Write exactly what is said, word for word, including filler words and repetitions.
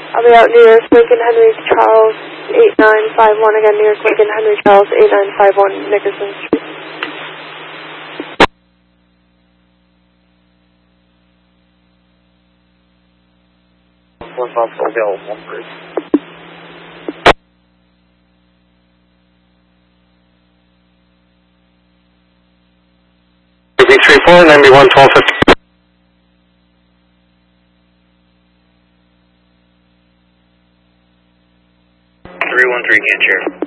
I'll be out New York, Lincoln, Henry, Charles, eight nine five one. Again, New York, Lincoln, Henry, Charles, eight nine five one, Nickerson Street. One five four, go, one three. three four, nine one twelve fifty. three one three, can't share.